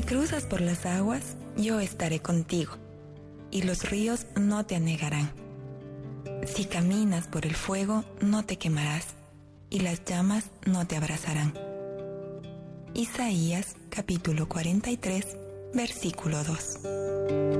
cruzas por las aguas, yo estaré contigo, y los ríos no te anegarán. Si caminas por el fuego, no te quemarás, y las llamas no te abrasarán. Isaías capítulo 43, versículo 2.